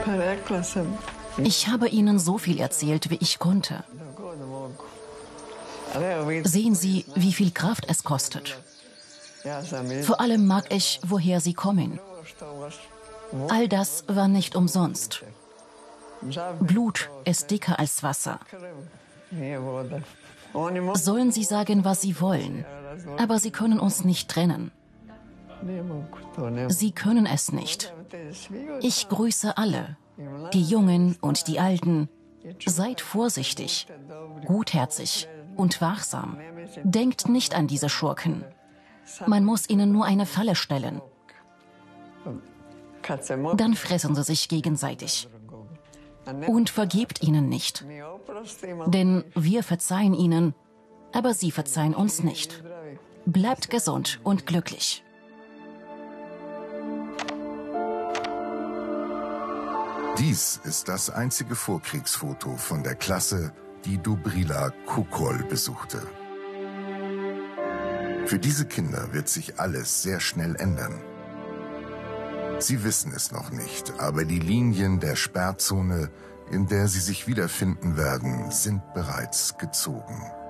Ich habe ihnen so viel erzählt, wie ich konnte. Sehen Sie, wie viel Kraft es kostet. Vor allem mag ich, woher sie kommen. All das war nicht umsonst. Blut ist dicker als Wasser. Sollen sie sagen, was sie wollen, aber sie können uns nicht trennen. Sie können es nicht. Ich grüße alle, die Jungen und die Alten. Seid vorsichtig, gutherzig und wachsam. Denkt nicht an diese Schurken. Man muss ihnen nur eine Falle stellen. Dann fressen sie sich gegenseitig. Und vergebt ihnen nicht. Denn wir verzeihen ihnen, aber sie verzeihen uns nicht. Bleibt gesund und glücklich. Dies ist das einzige Vorkriegsfoto von der Klasse, die Dobrila Kukol besuchte. Für diese Kinder wird sich alles sehr schnell ändern. Sie wissen es noch nicht, aber die Linien der Sperrzone, in der sie sich wiederfinden werden, sind bereits gezogen.